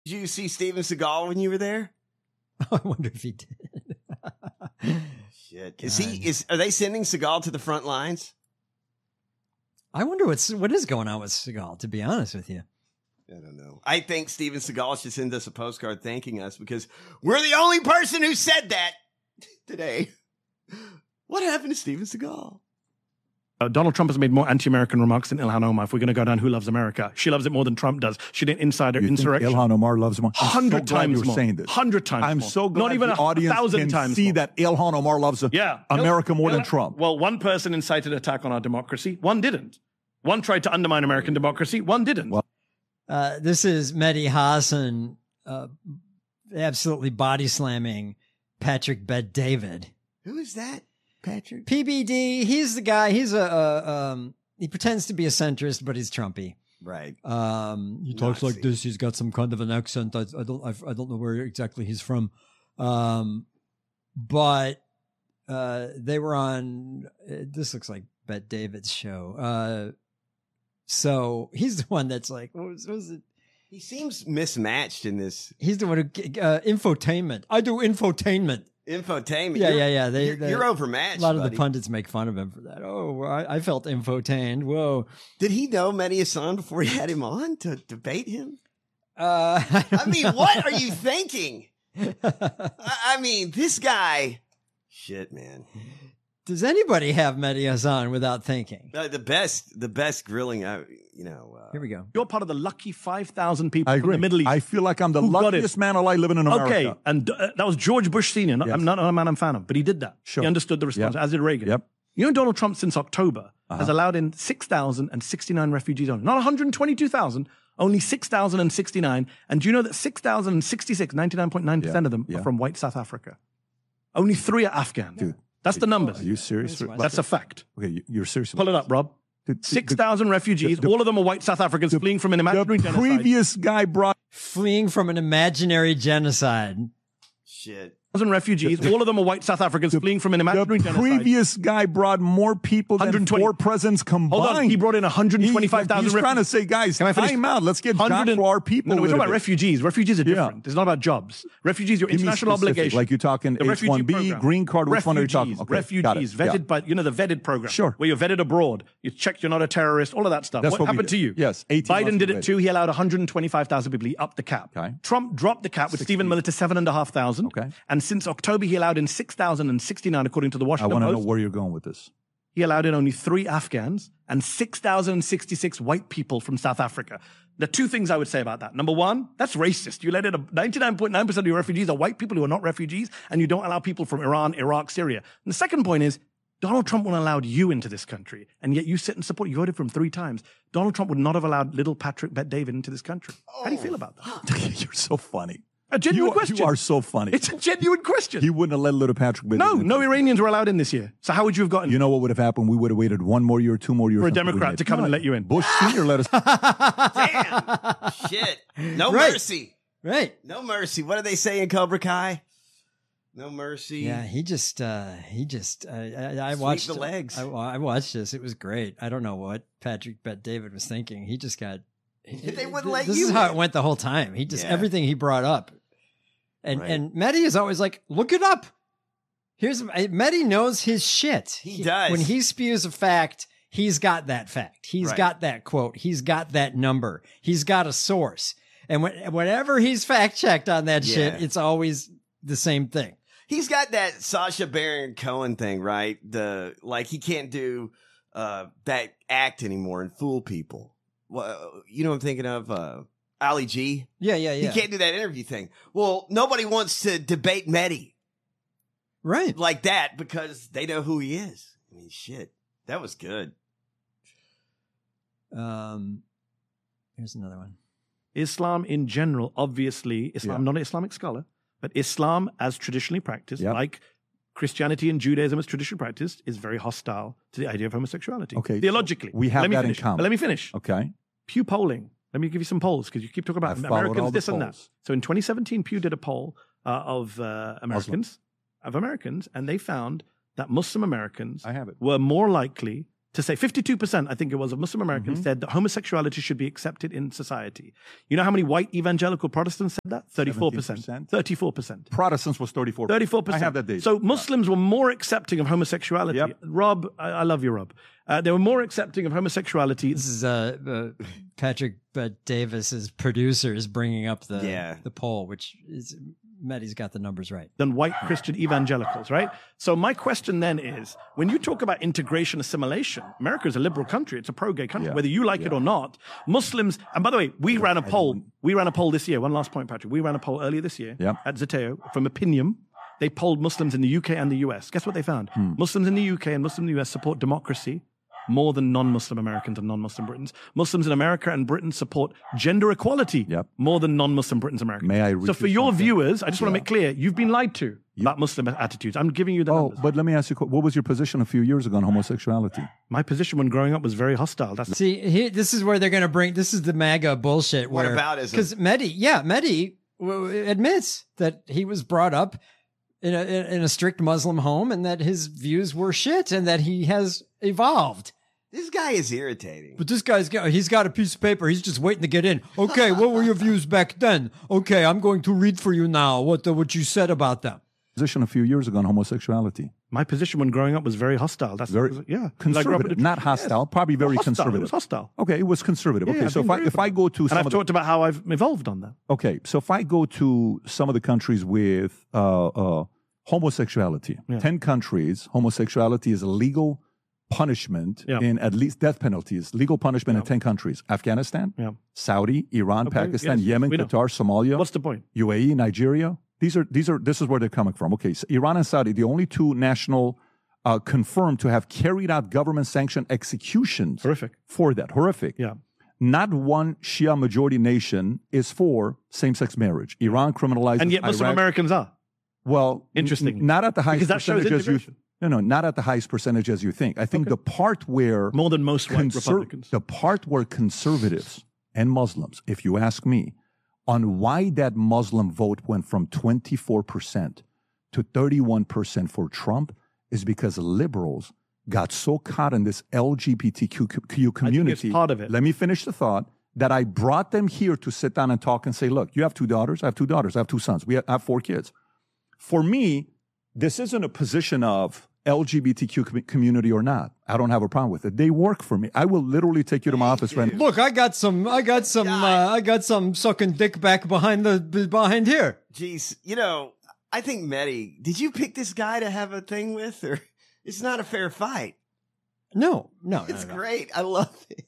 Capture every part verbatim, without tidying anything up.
Did you see Steven Seagal when you were there? I wonder if he did. Shit. Is he, is, are they sending Seagal to the front lines? I wonder what's, what is going on with Seagal, to be honest with you. I don't know. I think Steven Seagal should send us a postcard thanking us because we're the only person who said that today. What happened to Steven Seagal? Uh, Donald Trump has made more anti-American remarks than Ilhan Omar. If we're going to go down who loves America, she loves it more than Trump does. She did insider you insurrection. Think Ilhan Omar loves more. Hundred so times you're more. Saying this. Hundred times. I'm more. so glad Not even the a audience thousand can times see more. that Ilhan Omar loves yeah. America more Il- than Trump. Well, one person incited attack on our democracy. One didn't. One tried to undermine American democracy. One didn't. Well, uh, this is Mehdi Hassan uh, absolutely body slamming Patrick Bet-David. Who is that? Patrick? P B D, he's the guy, he's a, a um, he pretends to be a centrist, but he's Trumpy. Right. Um, he talks Nazi. like this. He's got some kind of an accent. I, I don't, I, I don't know where exactly he's from. Um, but, uh, they were on, uh, this looks like Bet David's show. Uh, so he's the one that's like, what was, what was it? He seems mismatched in this. He's the one who, uh, infotainment. I do infotainment. Infotainment. Yeah, you're, yeah, yeah. They, you're, they, you're overmatched. A lot of buddy. the pundits make fun of him for that. Oh, I, I felt infotained. Whoa. Did he know Mehdi Hassan before he had him on to debate him? Uh, I, I mean, what are you thinking? I, I mean, this guy. Shit, man. Does anybody have Mehdi Hassan without thinking? Uh, the best, the best grilling. I, you know. Uh, Here we go. You're part of the lucky five thousand people I from agree. the Middle East. I feel like I'm the Who got luckiest it? man alive living in America. Okay, and uh, that was George Bush Senior Not, Yes. I'm not a man I'm a fan of, but he did that. Sure. He understood the response, Yep. as did Reagan. Yep. You know, Donald Trump since October Uh-huh. has allowed in six thousand sixty-nine refugees only. Not one hundred twenty-two thousand, only six thousand sixty-nine. And do you know that six thousand sixty-six, ninety-nine point nine percent Yeah. of them Yeah. are from white South Africa? Only three are Afghan. Dude. That's the numbers. Are you serious? That's a fact. Okay, you- you're serious. Pull it up, Rob. Dude, six the- thousand refugees, the- all of them are white South Africans fleeing from an imaginary The genocide. previous guy brought Fleeing from an imaginary genocide. shit. Thousand refugees, all of them are white South Africans fleeing from an imaginary the genocide. previous guy brought more people than one hundred twenty four presidents combined. Hold on, he brought in one hundred twenty-five thousand. He, he's trying to say, guys, Can I finish? time out. Let's get one hundred jobs for our people. No, no, we're a talking little about bit. refugees. Refugees are Yeah. different. It's not about jobs. Refugees, your Give me international specific, obligation. like you're talking The H refugee one B, program. green card, which one are you talking? Refugees, Okay, refugees, got it. vetted Yeah. by, you know, the vetted program. Sure. Where you're vetted abroad. You check you're not a terrorist, all of that stuff. That's what what we happened did. to you? Yes, eighteen Biden months did we it did. too. He allowed one hundred twenty-five thousand people. He upped the cap. Okay. Trump dropped the cap with Stephen Miller to seven and a half thousand. Okay. And since October, he allowed in six thousand sixty-nine, according to the I Washington want to know Post. where you're going with this. He allowed in only three Afghans and six thousand sixty-six white people from South Africa. There are two things I would say about that. Number one, that's racist. You let in ninety-nine point nine percent of your refugees are white people who are not refugees, and you don't allow people from Iran, Iraq, Syria. And the second point is, Donald Trump wouldn't have allowed you into this country, and yet you sit and support. You voted for him three times. Donald Trump would not have allowed little Patrick Bet-David into this country. How do you feel about that? You're so funny. A genuine You, question. you are so funny. It's a genuine question. He wouldn't have let little Patrick. Bennett no, in. no Iranians were allowed in this year. So how would you have gotten You know what would have happened? We would have waited one more year, two more years for a until we Democrat made to it. come No, and let you in? Bush Senior let us. Damn. Shit. No Right. mercy. Right. No mercy. What do they say in Cobra Kai? No mercy. Yeah, he just, uh, he just, uh, I, I Sweep watched the legs. I, I watched this. It was great. I don't know what Patrick Bet-David was thinking. He just got, They wouldn't let this you is how in. it went the whole time. He just, Yeah. everything he brought up. And, Right. and Mehdi is always like, look it up. Here's, Mehdi knows his shit. He does. When he spews a fact, he's got that fact. He's Right. got that quote. He's got that number. He's got a source. And when, whenever he's fact checked on that Yeah. shit, it's always the same thing. He's got that Sacha Baron Cohen thing, right? The like he can't do uh, that act anymore and fool people. Well, you know what I'm thinking of? Uh, Ali G. Yeah, yeah, yeah. He can't do that interview thing. Well, nobody wants to debate Mehdi Right. like that because they know who he is. I mean, shit, that was good. Um, here's another one. Islam in general, obviously, Islam, Yeah. I'm not an Islamic scholar, but Islam as traditionally practiced, Yep. like Christianity and Judaism as traditionally practiced, is very hostile to the idea of homosexuality. Okay, so Theologically. we have let me that in finish. common. But let me finish. Okay. Pew polling. Let me give you some polls because you keep talking about I've followed all Americans, the this and that. polls. So in twenty seventeen, Pew did a poll uh, of uh, Americans, of Americans, and they found that Muslim Americans I have it. were more likely to say fifty-two percent, I think it was, of Muslim Americans Mhm. said that homosexuality should be accepted in society. You know how many white evangelical Protestants said that? thirty-four percent. seventeen percent. thirty-four percent. Protestants was thirty-four. thirty-four percent. I have that data. So Muslims were more accepting of homosexuality. Yep. Rob, I, I love you, Rob. Uh, they were more accepting of homosexuality. This is uh, uh Patrick uh, Davis's producers bringing up the Yeah. the poll, which is Mehdi's got the numbers right. Than white Christian evangelicals, right? So my question then is, when you talk about integration, assimilation, America is a liberal country. It's a pro-gay country, Yeah. whether you like it or not. Muslims, and by the way, we ran a poll. We ran a poll this year. One last point, Patrick. We ran a poll earlier this year Yep. at Zeteo from Opinium. They polled Muslims in the U K and the U S. Guess what they found? Hmm. Muslims in the U K and Muslims in the U S support democracy more than non-Muslim Americans and non-Muslim Britons. Muslims in America and Britain support gender equality Yep. more than non-Muslim Britons and Americans. May I read so for you your something? viewers, I just want to Yeah. make clear, you've been lied to about Muslim attitudes. I'm giving you the Oh, numbers. but let me ask you, what was your position a few years ago on homosexuality? My position when growing up was very hostile. That's See, he, this is where they're going to bring. This is the MAGA bullshit. What where, aboutism? Because Mehdi, yeah, Mehdi w- admits that he was brought up in a in a strict Muslim home, and that his views were shit, and that he has evolved. This guy is irritating. But this guy's got, he's got a piece of paper. He's just waiting to get in. Okay, what were your views back then? Okay, I'm going to read for you now what the, what you said about them. Position a few years ago on homosexuality? my position when growing up was very hostile. That's Very yeah, 'Cause I grew up in conservative, the- not hostile, probably very hostile. conservative. It was hostile. Okay, it was conservative. Yeah, Okay, I've so been if I very if I go to And some I've of the, talked about how I've evolved on that. okay, so if I go to some of the countries with uh, uh, homosexuality, Yeah. ten countries, homosexuality is a legal punishment Yeah. in at least death penalty is legal punishment in ten countries: Afghanistan, Yeah. Saudi, Iran, Okay, Pakistan, yes, Yemen, we know. Qatar, Somalia, What's the point? U A E, Nigeria. These are these are this is where they're coming from. Okay, so Iran and Saudi, the only two national uh, confirmed to have carried out government-sanctioned executions Horrific. for that. Horrific. Yeah. Not one Shia majority nation is for same-sex marriage. Iran criminalizes. And yet Muslim Iraq- Americans are. Well, Interesting. n- not at the highest Because that shows percentage as you. integration. No, no, not at the highest percentage as you think. I think the part where More than most white conser- Republicans. the part where conservatives and Muslims, if you ask me, on why that Muslim vote went from twenty-four percent to thirty-one percent for Trump is because liberals got so caught in this L G B T Q community. part of it. Let me finish the thought. That I brought them here to sit down and talk and say, look, you have two daughters, I have two daughters, I have two sons, we have, I have four kids. For me, this isn't a position of L G B T Q com- community or not. I don't have a problem with it. They work for me. I will literally take you to my office right Look, I got some. I got some. Uh, I got some sucking dick back behind the behind here. Jeez, you know, I think Mehdi, did you pick this guy to have a thing with, or it's not a fair fight? No, no, It's no, no. great. I love it.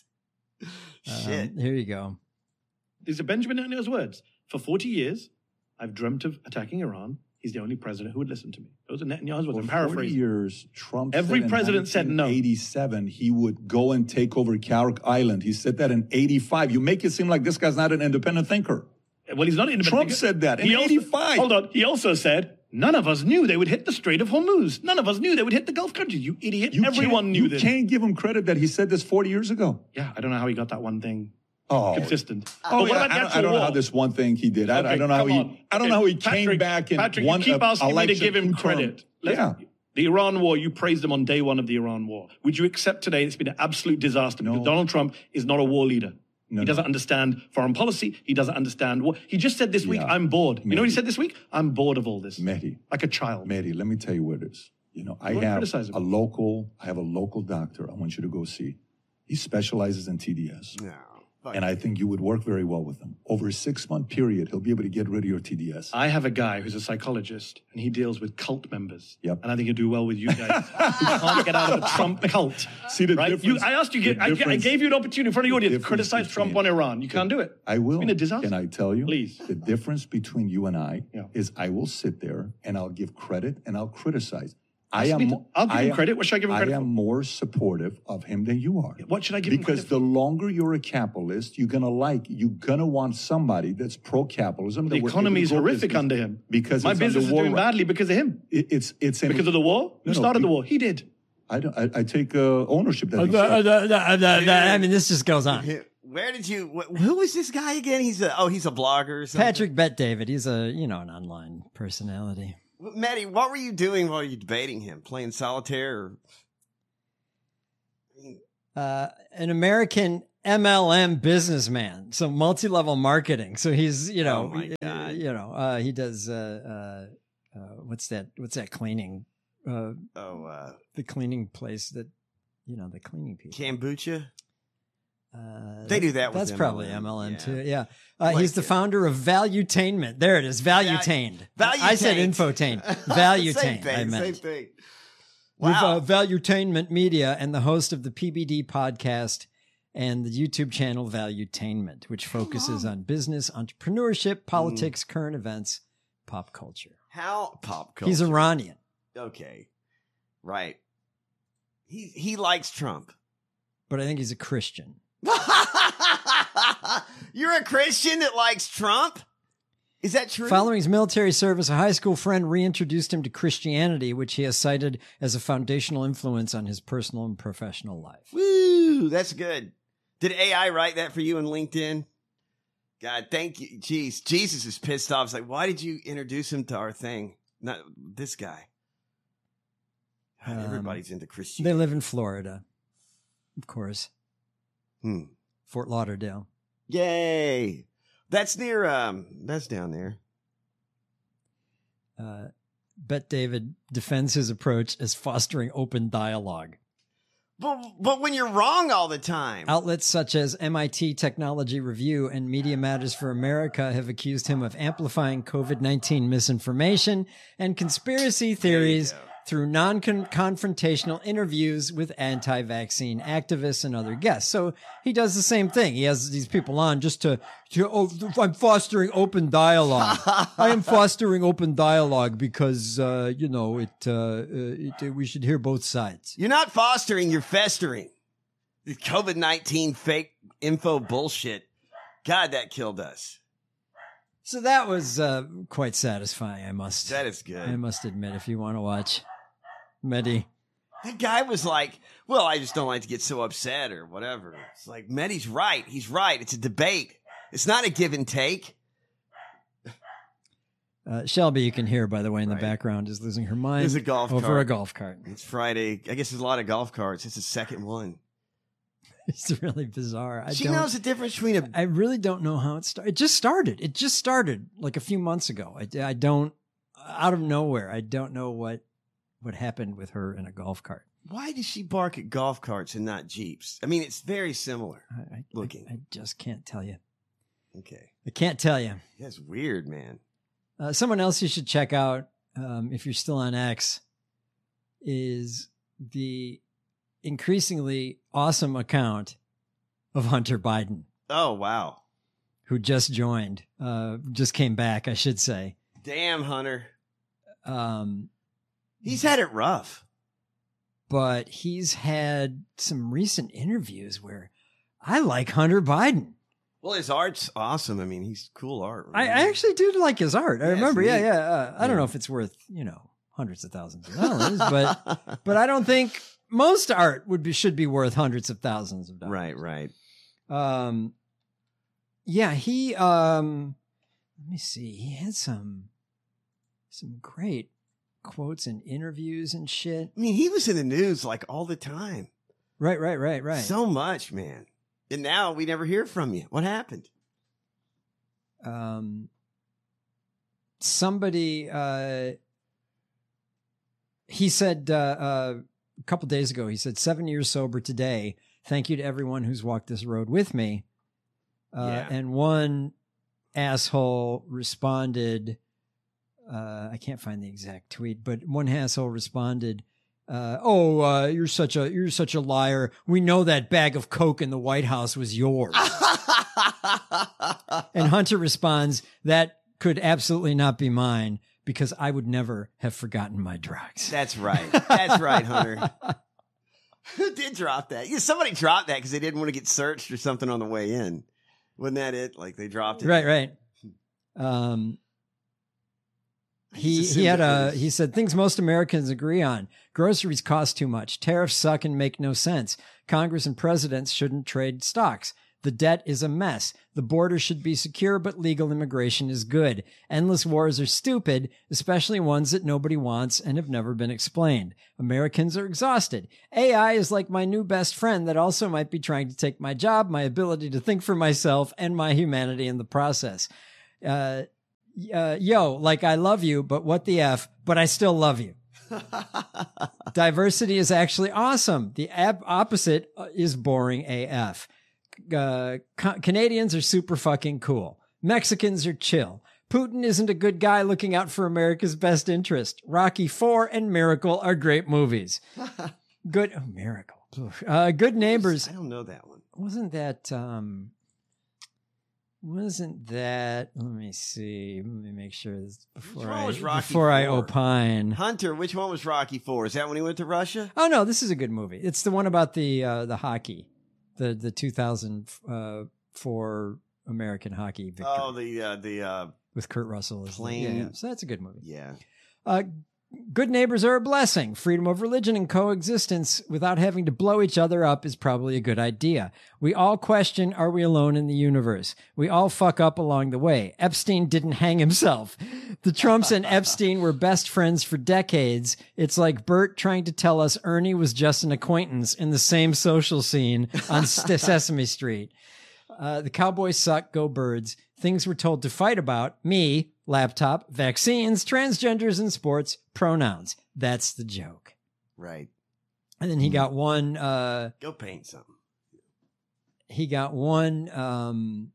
Um, Shit. here you go. These are Benjamin Netanyahu's words. For forty years, I've dreamt of attacking Iran. He's the only president who would listen to me. Those are Netanyahu's words. I'm For forty paraphrasing. years, Trump Every said in president said no. nineteen eighty-seven he would go and take over Carrick Island. He said that in eighty-five. You make it seem like this guy's not an independent thinker. Well, he's not independent. Trump said that in He also- eighty-five. Hold on. He also said, none of us knew they would hit the Strait of Hormuz. None of us knew they would hit the Gulf countries. You idiot. You Everyone can't- knew you this. can't give him credit that he said this forty years ago. Yeah, I don't know how he got that one thing Oh, consistent. Oh, but what yeah, about the I, don't, actual I don't know war? how this one thing he did. I, I Okay, don't know how come he. on. I don't Okay, know how he came Patrick, back in Patrick, one you keep uh, asking me to election, give him two-term. credit. Let's- Yeah. The Iran war, you praised him on day one of the Iran war. Would you accept today it's been an absolute disaster because No. Donald Trump is not a war leader? No, he doesn't no. understand foreign policy. He doesn't understand what he just said this week. Yeah. I'm bored. You know what he Maybe. said this week? I'm bored of all this. Mehdi. Like a child. Mehdi, let me tell you what it is. You know, I Don't have criticize him. a local. I have a local doctor. I want you to go see. He specializes in T D S. No. Fuck And I think you would work very well with him. Over a six-month period, he'll be able to get rid of your T D S. I have a guy who's a psychologist and he deals with cult members. Yep. And I think he'll do well with you guys who can't get out of the Trump cult. See the right? difference? You, I asked you, The I, I difference- gave you an opportunity in front of the the audience to difference criticize Trump on between- Iran. You can't do it. I will. It's been a disaster. Can I tell you? Please. The difference between you and I Yeah. is I will sit there and I'll give credit and I'll criticize. I Ask am. me to- mo- I'll give I him am- credit. What should I give him credit I am for? more supportive of him than you are. What should I give him Because credit the longer you're a capitalist, you're gonna like. You're gonna want somebody that's pro-capitalism. The that we're able economy to is grow horrific business under him. because My it's business under is war doing right- badly because of him. It, it's it's an- Because of the war? Who No, no, started the be- war? He did. I don't. I, I take uh, ownership that. he Uh, started. uh, uh, uh, uh, I mean, this just goes on. Where did you? Wh- who is this guy again? He's a oh, he's a blogger. Or something? Patrick Bet David. He's a you know an online personality. Maddie, what were you doing while you debating him? Playing solitaire? Or... uh, an American M L M businessman, so multi-level marketing. So he's, you know, Oh my God. you know, uh, he does, uh, uh, uh, what's that? What's that cleaning? Uh, Oh, uh, the cleaning place that, you know, the cleaning people. kombucha. Uh, They do that with That's probably M L M, M L M yeah. too. Yeah. Uh, Like he's the it. founder of Valuetainment. There it is. Valuetained. Valuetained. I said infotained. Valuetained. Same thing. I meant. Same thing. With Wow. uh, Valuetainment Media and the host of the P B D podcast and the YouTube channel Valuetainment, which focuses on business, entrepreneurship, politics, current events, pop culture. How pop culture? He's Iranian. Okay. Right. He he likes Trump. But I think he's a Christian. You're a Christian that likes Trump? Is that true? Following his military service, a high school friend reintroduced him to Christianity, which he has cited as a foundational influence on his personal and professional life. Woo, that's good. Did A I write that for you in LinkedIn? God, thank you. Jeez, Jesus is pissed off. He's like, why did you introduce him to our thing? Not this guy. God, Um, everybody's into They Christianity. live in Florida, of course. Hmm. Fort Lauderdale. Yay. That's near, um, that's down there. Uh, Bet David defends his approach as fostering open dialogue. But, but when you're wrong all the time. Outlets such as M I T Technology Review and Media Matters for America have accused him of amplifying COVID nineteen misinformation and conspiracy theories go. through non-confrontational interviews with anti-vaccine activists and other guests. So he does the same thing. He has these people on just to, to oh, I'm fostering open dialogue. I am fostering open dialogue because, uh, you know, it, uh, it, we should hear both sides. You're not fostering, you're festering. The COVID nineteen fake info bullshit. God, that killed us. So that was uh, quite satisfying, I must. That is good. I must admit, if you want to watch Mehdi. That guy was like, well, I just don't like to get so upset or whatever. It's like, Mehdi's right. He's right. It's a debate. It's not a give and take. Uh, Shelby, you can hear, by the way, in the Right. background, is losing her mind There's a golf over cart. a golf cart. It's Friday. I guess there's a lot of golf carts. It's the second one. It's really bizarre. I she don't, knows the difference between a. I really don't know how it started. It just started. It just started like a few months ago. I, I don't, out of nowhere, I don't know what what happened with her in a golf cart. Why does she bark at golf carts and not Jeeps? I mean, it's very similar I, I, looking. I, I just can't tell you. Okay. I can't tell you. That's weird, man. Uh, someone else you should check out, um, if you're still on X, is the increasingly awesome account of Hunter Biden, Oh, wow. who just joined, uh, just came back, I should say. Damn, Hunter. Um, He's had it rough. but he's had some recent interviews where I like Hunter Biden. Well, his art's awesome. I mean, he's cool art. I, right? I actually do like his art. I Yeah, it's remember, yeah, neat. yeah. Uh, I don't Yeah. know if it's worth, you know, hundreds of thousands of dollars, but but I don't think most art would be should be worth hundreds of thousands of dollars. right, right. Um, yeah, he. Um, let me see. He had some some great quotes and interviews and shit. I mean, he was in the news like all the time. Right, right, right, right. So much, man. And now we never hear from you. What happened? um, somebody. Uh, he said uh, uh, a couple days ago. He said, seven years sober today. Thank you to everyone who's walked this road with me. Uh, Yeah. And one asshole responded. Uh, I can't find the exact tweet, but one asshole responded, uh, "Oh, uh, you're such a you're such a liar. We know that bag of coke in the White House was yours." And Hunter responds, "That could absolutely not be mine because I would never have forgotten my drugs." That's right. That's right, Hunter. Who did drop that? Yeah, somebody dropped that because they didn't want to get searched or something on the way in. Wasn't that it? Like they dropped it. Right, right. Um, I he just he had assumed it a was- he said things most Americans agree on. Groceries cost too much. Tariffs suck and make no sense. Congress and presidents shouldn't trade stocks. The debt is a mess. The border should be secure, but legal immigration is good. Endless wars are stupid, especially ones that nobody wants and have never been explained. Americans are exhausted. A I is like my new best friend that also might be trying to take my job, my ability to think for myself, and my humanity in the process. Uh, uh, yo, like I love you, but what the F, but I still love you. Diversity is actually awesome. The ab- opposite is boring A F. Uh, Ca- Canadians are super fucking cool. Mexicans are chill. Putin isn't a good guy looking out for America's best interest. Rocky four and Miracle are great movies. Good, oh, Miracle. Uh, Good Neighbors. I don't know that one. Wasn't that, um, wasn't that, let me see, let me make sure this before, one I, was Rocky before I four? opine. Hunter, which one was Rocky four? Is that when he went to Russia? Oh no, this is a good movie. It's the one about the uh, the hockey, the the two thousand four American hockey victory Oh, the uh, the uh, with Kurt Russell. As the- plane- yeah, yeah. So that's a good movie. yeah. Uh, good neighbors are a blessing. Freedom of religion and coexistence without having to blow each other up is probably a good idea. We all question, are we alone in the universe? We all fuck up along the way. Epstein didn't hang himself. The Trumps and Epstein were best friends for decades. It's like Bert trying to tell us Ernie was just an acquaintance in the same social scene on St- Sesame Street. Uh, the Cowboys suck, go Birds. Things we're told to fight about, me, laptop, vaccines, transgenders in sports, pronouns. That's the joke. Right. And then he got one, uh, Go paint something. he got one um,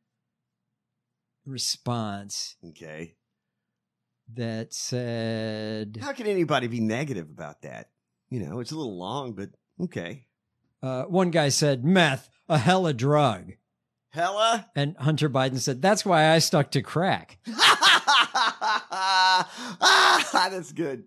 response Okay. that said, How can anybody be negative about that? You know, it's a little long, but okay. uh, one guy said, meth, a hella drug. Hella? And Hunter Biden said, that's why I stuck to crack. That's good.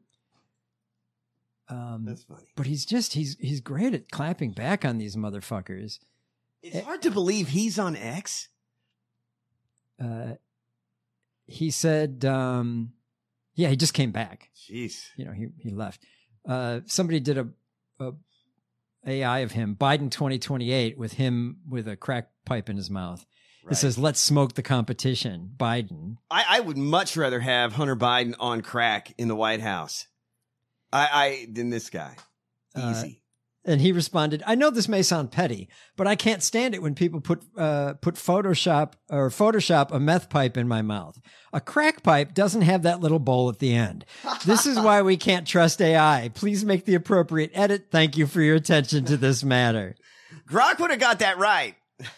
Um, That's funny. but he's just, he's, he's great at clapping back on these motherfuckers. It's hard to believe he's on X. Uh, he said, um, yeah, he just came back. Jeez. You know, he, he left. Uh, somebody did a, a A I of him, Biden twenty twenty-eight, with him with a crack pipe in his mouth. Right. It says, let's smoke the competition, Biden. I, I would much rather have Hunter Biden on crack in the White House. I, I than this guy. Easy. Uh, and he responded, I know this may sound petty, but I can't stand it when people put uh, put Photoshop or Photoshop a meth pipe in my mouth. A crack pipe doesn't have that little bowl at the end. This is why we can't trust A I. Please make the appropriate edit. Thank you for your attention to this matter. Grok would have got that right.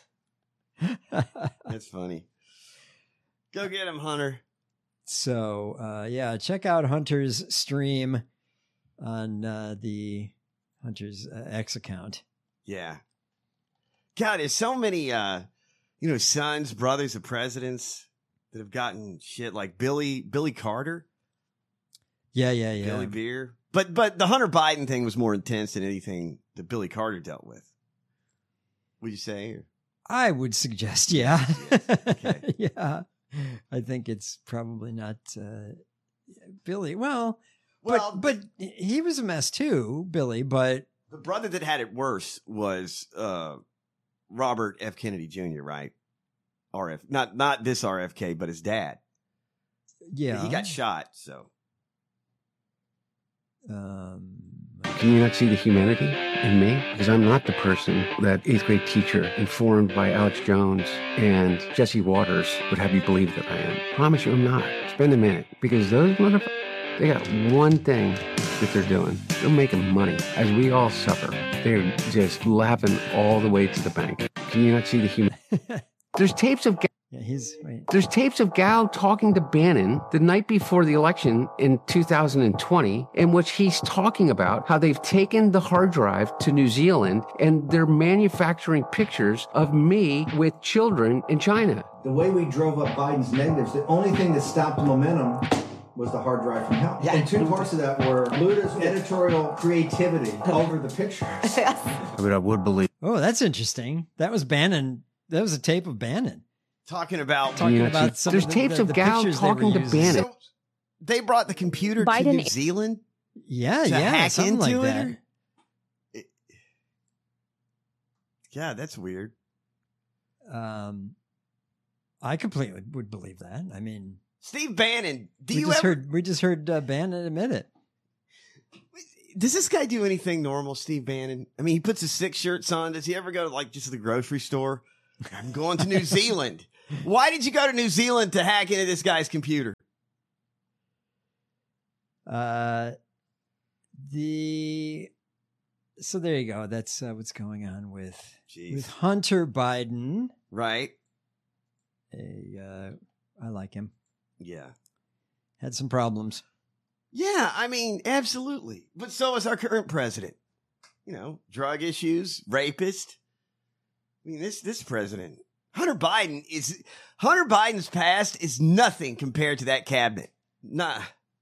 That's funny. Go get him, Hunter. So, uh, yeah, check out Hunter's stream on uh, the Hunter's uh, X account. Yeah. God, there's so many, uh, you know, sons, brothers of presidents that have gotten shit like Billy, Billy Carter, Yeah, yeah, yeah. Billy Beer. But, but the Hunter Biden thing was more intense than anything that Billy Carter dealt with. Would you say? Or? I would suggest, yeah. Yes. Okay. Yeah. I think it's probably not uh, Billy. Well, Well, but but he was a mess too, Billy, but the brother that had it worse was uh, Robert F. Kennedy Junior, right? R F, not not this R F K, but his dad. yeah. He got shot, so. um Can you not see the humanity in me? Because I'm not the person that eighth grade teacher informed by Alex Jones and Jesse Waters would have you believe that I am. Promise you I'm not. Spend a minute. Because those motherfuckers, they got one thing that they're doing. They're making money as we all suffer. They're just laughing all the way to the bank. Can you not see the human? There's tapes of yeah, he's wait. There's tapes of Gal talking to Bannon the night before the election in two thousand twenty, in which he's talking about how they've taken the hard drive to New Zealand and they're manufacturing pictures of me with children in China. The way we drove up Biden's negatives, the only thing that stopped the momentum was the hard drive from hell. Yeah. And two parts of that were Luda's editorial creativity over the pictures. I mean, I would believe. Oh, that's interesting. That was Bannon. That was a tape of Bannon. Talking about. Talking You know, about see, some there's of the, tapes the, of the Gal pictures they were talking to using. Bannon. So they brought the computer to Biden- New Zealand Yeah, to yeah, hack something into like it. that. or- It- Yeah, that's weird. um, I completely would believe that. I mean, Steve Bannon, do we you just ever... heard we just heard uh, Bannon admit it. Does this guy do anything normal, Steve Bannon? I mean, he puts his six shirts on. Does he ever go to like just the grocery store? I'm going to New Zealand. Why did you go to New Zealand to hack into this guy's computer? Uh, the so there you go. That's uh, what's going on with Jeez. with Hunter Biden. Right? A, uh, I like him. Yeah. Had some problems. Yeah, I mean, absolutely. But so is our current president. You know, drug issues, rapist. I mean, this this president, Hunter Biden is Hunter Biden's past is nothing compared to that cabinet. Nah.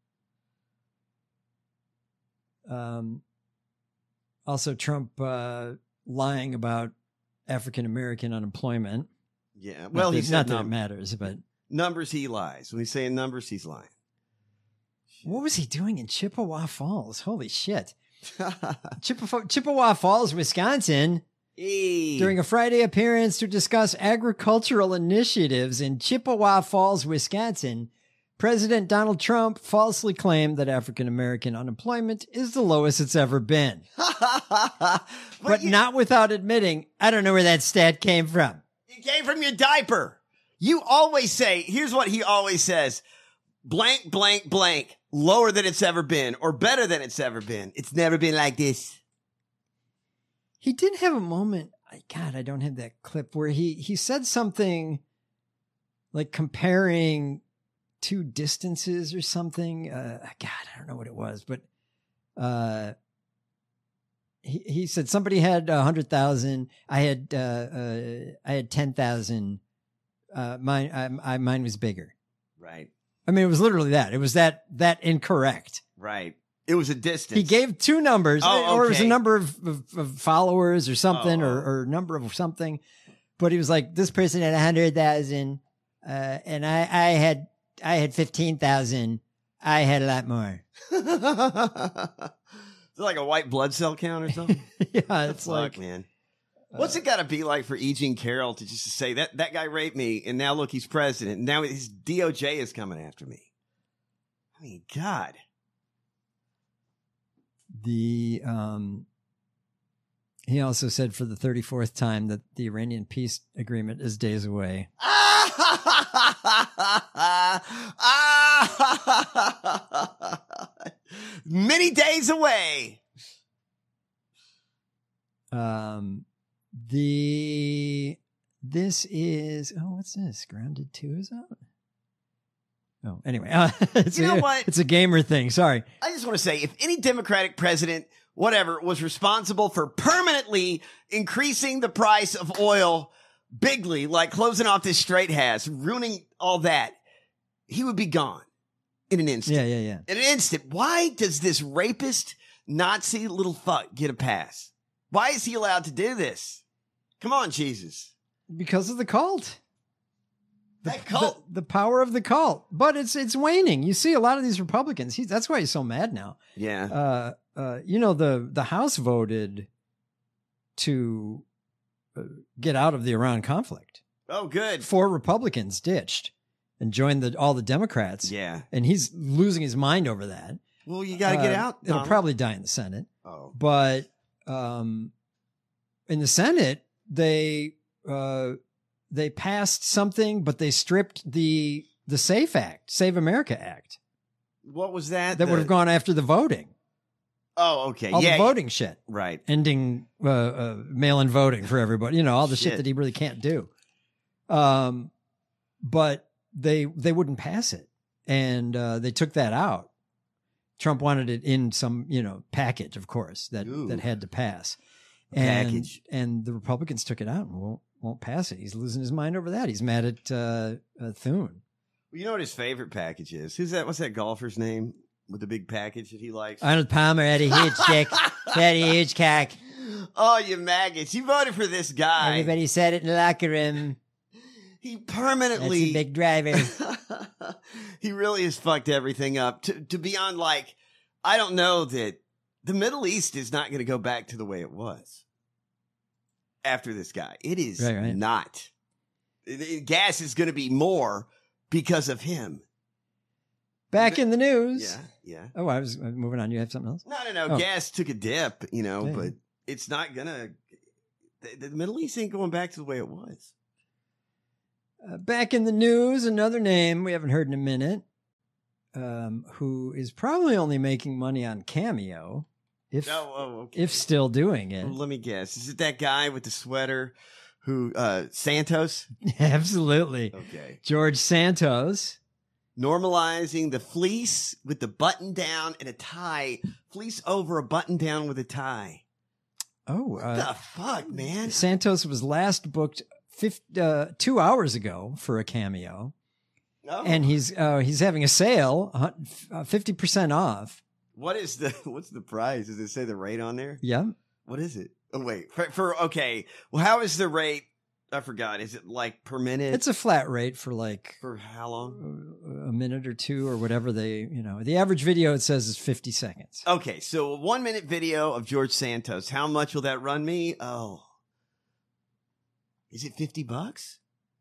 Um. Also, Trump uh, lying about African American unemployment. Yeah. Well, not he that, said not that it num- matters, but numbers he lies. When he's saying numbers, he's lying. what was he doing in Chippewa Falls? Holy shit. Chippewa, Chippewa Falls, Wisconsin, Hey. during a Friday appearance to discuss agricultural initiatives in Chippewa Falls, Wisconsin, President Donald Trump falsely claimed that African American unemployment is the lowest it's ever been. but But you- not without admitting, I don't know where that stat came from. It came from your diaper. You always say, here's what he always says, blank, blank, blank, lower than it's ever been or better than it's ever been. It's never been like this. He did have a moment. I- God, I don't have that clip where he, he said something like comparing two distances or something. Uh, God, I don't know what it was, but uh, he he said somebody had a hundred thousand. I had uh, uh, I had ten thousand. Uh, mine I, I mine was bigger. Right, I mean, it was literally that. It was that that incorrect. right. It was a distance. He gave two numbers, Oh, or it was a okay. number of, of, of followers or something, Oh, or, oh. or number of something. But he was like, this person had a hundred thousand, uh, and I, I had, I had fifteen thousand. I had a lot more. Is it like a white blood cell count or something? Yeah, it's Fuck, like, man. What's it got to be like for E. Jean Carroll to just say that that guy raped me, and now look, he's president. And now his D O J is coming after me. I mean, God. the, um, he also said for the thirty-fourth time that the Iranian peace agreement is days away. Many days away. Um, the, this is, oh, what's this? Grounded two is out? Oh, anyway, uh, it's, You know a, what? it's a gamer thing. Sorry. I just want to say, if any Democratic president, whatever, was responsible for permanently increasing the price of oil bigly, like closing off this strait has, ruining all that, he would be gone in an instant. Yeah, yeah, yeah. In an instant. Why does this rapist Nazi little fuck get a pass? Why is he allowed to do this? Come on, Jesus. Because of the cult. The, That cult. The, the power of the cult. But it's it's waning. You see a lot of these Republicans. He's, that's why he's so mad now. Yeah. Uh, uh, you know, the, the House voted to uh, get out of the Iran conflict. Oh, good. Four Republicans ditched and joined the all the Democrats. Yeah. And he's losing his mind over that. Well, you got to get Uh, out. It'll Donald. probably die in the Senate. Oh. But um, in the Senate, they uh, they passed something, but they stripped the the SAFE Act, Save America Act, What was that? that The- would have gone after the voting, Oh, okay. all yeah. the voting shit, Right. ending uh, uh, mail-in voting for everybody. You know, all the shit. Shit. that he really can't do. Um, but they they wouldn't pass it, and uh, they took that out. Trump wanted it in some, you know, package, of course, that, Ooh. that had to pass. And, Package. and the Republicans took it out and won't, won't pass it. He's losing his mind over that. He's mad at uh, uh, Thune. Well, you know what his favorite package is? Who's that? What's that golfer's name with the big package that he likes? Arnold Palmer had a huge dick, had a huge cock. Oh, you maggots. You voted for this guy. Everybody said it in the locker room. He That's permanently. a big driver. He really has fucked everything up to, to beyond like, I don't know that the Middle East is not going to go back to the way it was after this guy. It is Right, right. not. It- it- gas is going to be more because of him. Back in the news. Yeah, yeah. Oh, I was uh, moving on. You have something else? No, no, no. Oh. Gas took a dip, you know, Yeah. but it's not going to. The, the Middle East ain't going back to the way it was. Uh, back in the news, another name we haven't heard in a minute, um, who is probably only making money on Cameo, if Oh, oh, okay. if still doing it. Well, let me guess. Is it that guy with the sweater who, uh, Santos? Absolutely. Okay. George Santos. Normalizing the fleece with the button down and a tie. Fleece over a button down with a tie. Oh, What uh, the fuck, man? Santos was last booked fifty, uh, two hours ago for a Cameo, No. and he's uh, he's having a sale, uh, fifty percent off. What is the, what's the price? Does it say the rate on there? Yeah. What is it? Oh, wait. For, for okay. Well, how is the rate? I forgot. Is it like per minute? It's a flat rate for like For how long? a minute or two or whatever they, you know, the average video it says is fifty seconds. Okay, so a one minute video of George Santos. How much will that run me? Oh, is it fifty bucks?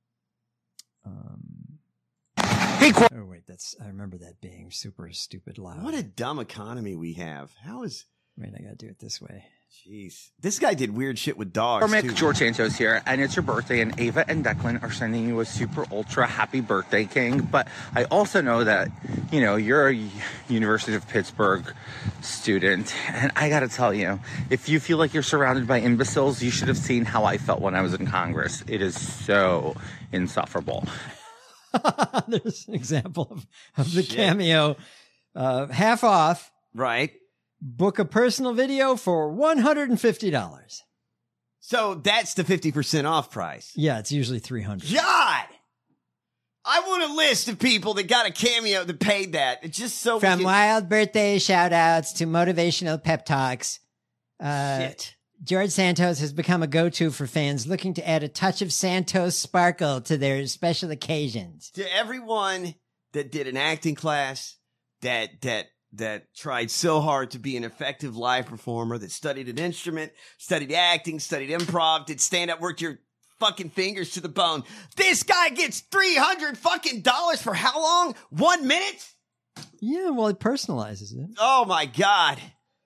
Um, Hey, Qu- oh wait, that's, I remember that being super stupid loud. What a dumb economy we have. How is? Wait, I gotta do it this way. Jeez, this guy did weird shit with dogs too. Mick, George Santos here, and it's your birthday, and Ava and Declan are sending you a super ultra happy birthday, King. But I also know that, you know, you're a University of Pittsburgh student, and I gotta tell you, if you feel like you're surrounded by imbeciles, you should have seen how I felt when I was in Congress. It is so insufferable. There's an example of, of the Shit. Cameo. Uh, half off. Right. Book a personal video for one hundred fifty dollars. So that's the fifty percent off price. Yeah, it's usually three hundred dollars. God, I want a list of people that got a Cameo that paid that. It's just so we From can- wild birthday shout outs to motivational pep talks, uh, Shit. George Santos has become a go-to for fans looking to add a touch of Santos sparkle to their special occasions. To everyone that did an acting class, that that that tried so hard to be an effective live performer, that studied an instrument, studied acting, studied improv, did stand up, worked your fucking fingers to the bone. This guy gets three hundred fucking dollars for how long? One minute? Yeah, well, it personalizes it. Oh my God.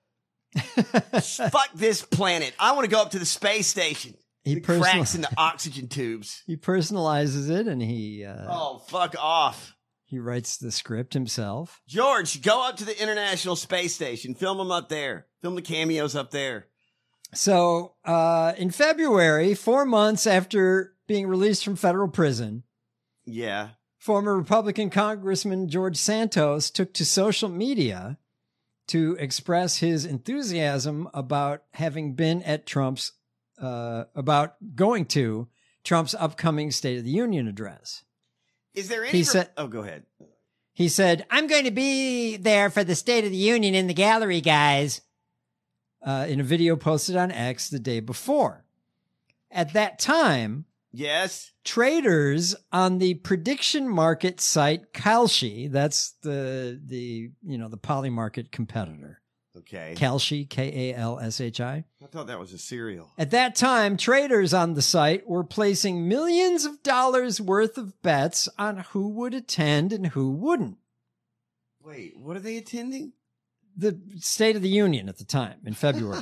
Fuck this planet. I want to go up to the space station. He The personal- cracks in the oxygen tubes. He personalizes it, and he uh, Oh, fuck off. he writes the script himself. George, go up to the International Space Station. Film them up there. Film the cameos up there. So, uh, in February, four months after being released from federal prison, Yeah. former Republican Congressman George Santos took to social media to express his enthusiasm about having been at Trump's, uh, about going to Trump's upcoming State of the Union address. Is there any... He re- said- oh, go ahead. He said, I'm going to be there for the State of the Union in the gallery, guys, uh, in a video posted on X the day before. At that time, Yes. traders on the prediction market site Kalshi, that's the the you know the Polymarket competitor. Okay. Kalshi, K A L S H I. I thought that was a cereal. At that time, traders on the site were placing millions of dollars worth of bets on who would attend and who wouldn't. Wait, what are they attending? The State of the Union at the time in February.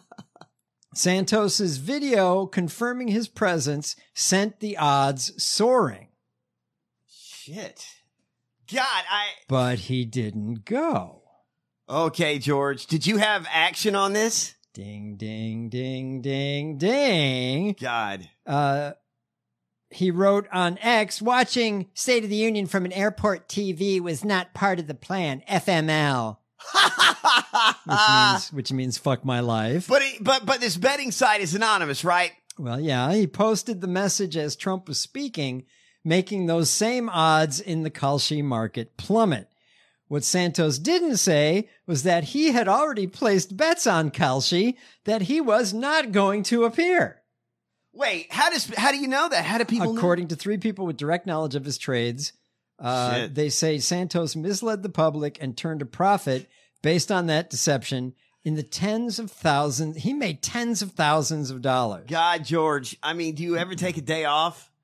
Santos's video confirming his presence sent the odds soaring, Shit. God, I... but he didn't go. Okay, George. Did you have action on this? Ding, ding, ding, ding, ding. God. Uh, he wrote on X, watching State of the Union from an airport T V was not part of the plan. F M L. Which means, which means fuck my life. But, he, but but this betting site is anonymous, right? Well, yeah, he posted the message as Trump was speaking, making those same odds in the Kalshi market plummet. What Santos didn't say was that he had already placed bets on Kalshi that he was not going to appear. Wait, how does how do you know that? How do people know? According to three people with direct knowledge of his trades, uh, Shit. they say Santos misled the public and turned a profit based on that deception in the tens of thousands. He made tens of thousands of dollars. God, George. I mean, do you ever take a day off?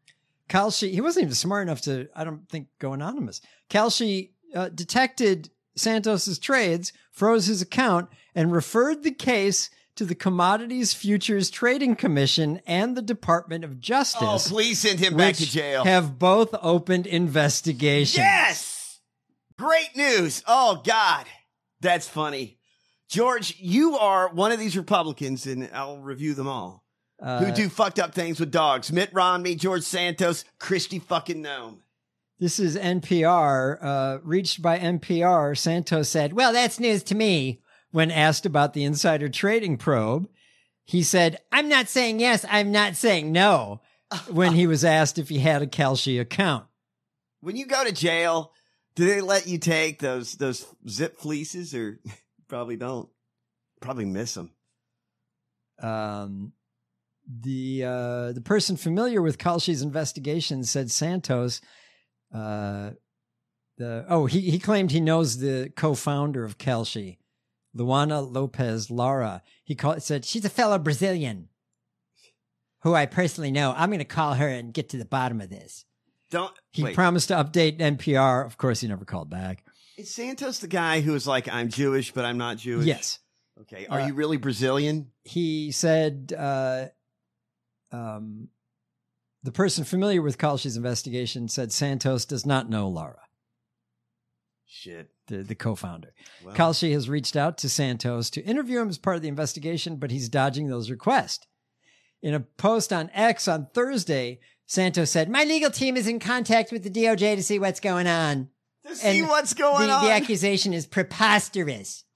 Kalshi, he wasn't even smart enough to, I don't think, go anonymous. Kalshi uh, detected Santos's trades, froze his account, and referred the case to the Commodities Futures Trading Commission and the Department of Justice. Oh, please send him back to which jail. Have both opened investigations. Yes! Great news. Oh, God. That's funny. George, you are one of these Republicans, and I'll review them all, Uh, who do fucked up things with dogs. Mitt Romney, George Santos, Christy fucking Nome. This is N P R. Uh, reached by N P R, Santos said, well, that's news to me. When asked about the insider trading probe, he said, I'm not saying yes, I'm not saying no, when he was asked if he had a Kalshi account. When you go to jail, do they let you take those those zip fleeces, or probably don't? Probably miss them. Um, the uh, the person familiar with Kalshi's investigation said Santos, uh, the oh he he claimed he knows the co-founder of Kalshi, Luana Lopez Lara. He called said she's a fellow Brazilian who I personally know. I'm going to call her and get to the bottom of this. Don't He wait. promised to update N P R. Of course, he never called back. Is Santos the guy who was like, I'm Jewish, but I'm not Jewish? Yes. Okay. Are Uh, you really Brazilian? He said uh, um, the person familiar with Kalshi's investigation said Santos does not know Lara, Shit. the, the co-founder. Well, Kalshi has reached out to Santos to interview him as part of the investigation, but he's dodging those requests. In a post on X on Thursday, Santos said, my legal team is in contact with the D O J to see what's going on. to see what's going the, on. The accusation is preposterous.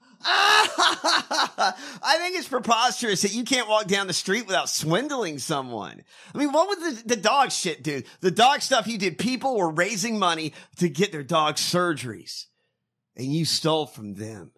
I think it's preposterous that you can't walk down the street without swindling someone. I mean, what was the, the dog shit, dude? The dog stuff you did, people were raising money to get their dog surgeries, and you stole from them.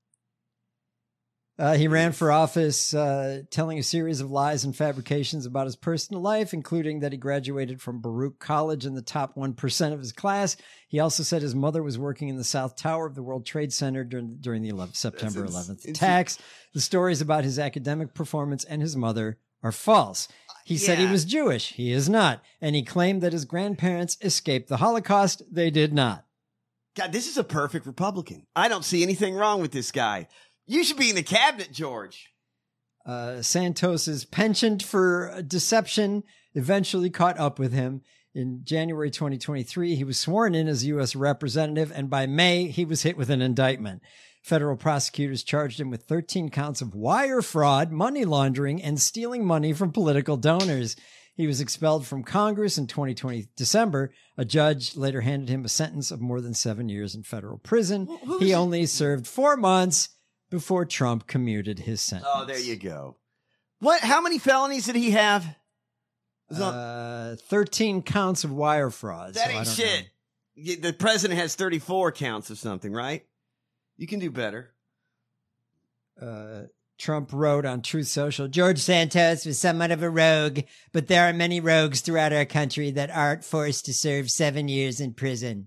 Uh, he ran for office uh, telling a series of lies and fabrications about his personal life, including that he graduated from Baruch College in the top one percent of his class. He also said his mother was working in the South Tower of the World Trade Center during, during the eleventh, September That's ins- eleventh ins- attacks. The stories about his academic performance and his mother are false. He said he yeah. was Jewish. He is not. And he claimed that his grandparents escaped the Holocaust. They did not. God, this is a perfect Republican. I don't see anything wrong with this guy. You should be in the cabinet, George. Uh, Santos's penchant for deception eventually caught up with him. In January twenty twenty-three, he was sworn in as U S representative, and by May, he was hit with an indictment. Federal prosecutors charged him with thirteen counts of wire fraud, money laundering, and stealing money from political donors. He was expelled from Congress in twenty twenty December. A judge later handed him a sentence of more than seven years in federal prison. Wh- who's He it? only served four months before Trump commuted his sentence. Oh, there you go. What? How many felonies did he have? Was it- Uh, thirteen counts of wire fraud. that so I ain't don't shit. Y- The president has thirty-four counts of something, right? You can do better. know. Uh, Trump wrote on Truth Social, George Santos was somewhat of a rogue, but there are many rogues throughout our country that aren't forced to serve seven years in prison.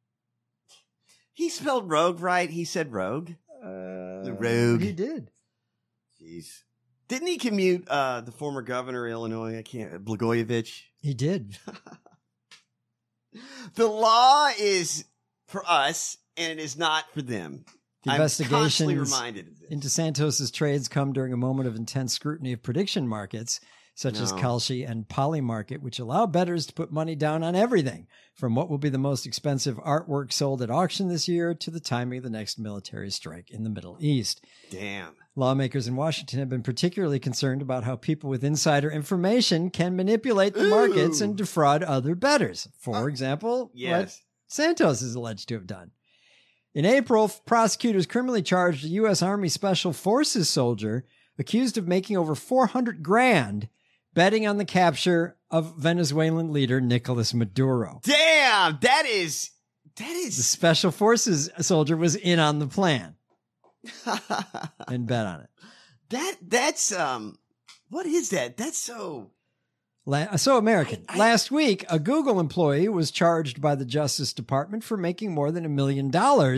He spelled rogue right. He said rogue. Uh, The rogue. He did. Jeez. Didn't he commute uh, the former governor of Illinois? I can't. Blagojevich. He did. The law is for us, and it is not for them. The I'm constantly investigations reminded of this. into Santos's trades come during a moment of intense scrutiny of prediction markets, such as No. Kalshi and Polymarket, which allow bettors to put money down on everything, from what will be the most expensive artwork sold at auction this year to the timing of the next military strike in the Middle East. Damn. Lawmakers in Washington have been particularly concerned about how people with insider information can manipulate the markets Ooh. and defraud other bettors. For example, what Yes. Santos is alleged to have done. In April, prosecutors criminally charged a U S Army Special Forces soldier accused of making over four hundred grand betting on the capture of Venezuelan leader Nicolas Maduro. Damn. That is. That The is. Special Forces soldier was in on the plan and bet on it. that. That's um. What is that? That's so. La- So American. I- I- Last week, a Google employee was charged by the Justice Department for making more than a million dollars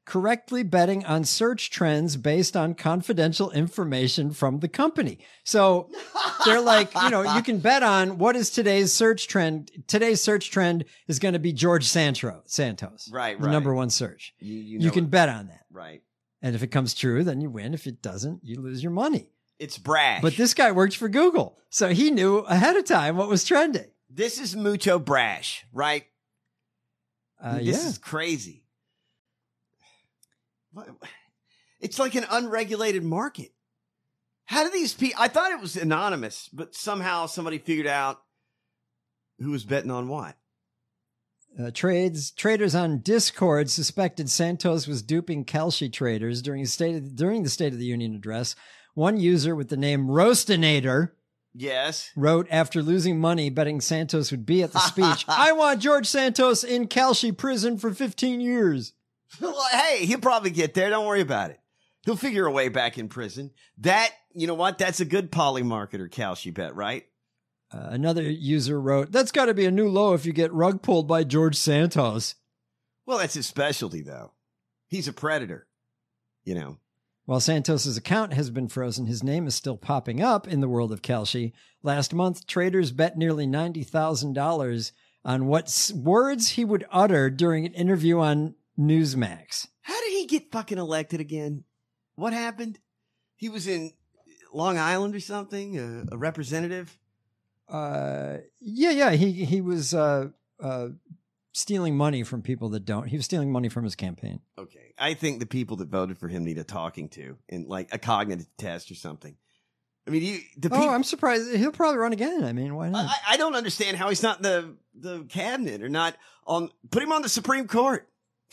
correctly betting on search trends based on confidential information from the company. So they're like, you know, you can bet on what is today's search trend. Today's search trend is going to be George Santro, Santos. Right, the right. number one search. You, you, You, know can it. bet on that. Right. And if it comes true, then you win. If it doesn't, you lose your money. It's brash. But this guy worked for Google, so he knew ahead of time what was trending. This is mucho brash, right? Uh, this yeah. is crazy. What- It's like an unregulated market. How do these people? I thought it was anonymous, but somehow somebody figured out who was betting on what. Uh, trades traders on Discord suspected Santos was duping Kalshi traders during his state of, during the State of the Union address. One user with the name Roastinator Yes. wrote after losing money betting Santos would be at the speech, "I want George Santos in Kalshi prison for fifteen years." Well, hey, he'll probably get there. Don't worry about it. He'll figure a way back in prison. That, you know what? That's a good poly marketer, Kalshi bet, right? Uh, another user wrote, "That's got to be a new low if you get rug pulled by George Santos." Well, that's his specialty, though. He's a predator, you know. While Santos's account has been frozen, his name is still popping up in the world of Kalshi. Last month, traders bet nearly ninety thousand dollars on what s- words he would utter during an interview on Newsmax. How did he get fucking elected again? What happened? He was in Long Island or something, a, a representative. Uh, yeah, yeah, he he was uh, uh, stealing money from people that don't. He was stealing money from his campaign. Okay, I think the people that voted for him need a talking to and like a cognitive test or something. I mean, you, the people. Oh, I'm surprised he'll probably run again. I mean, why not? I, I don't understand how he's not in the the cabinet or not on. Put him on the Supreme Court.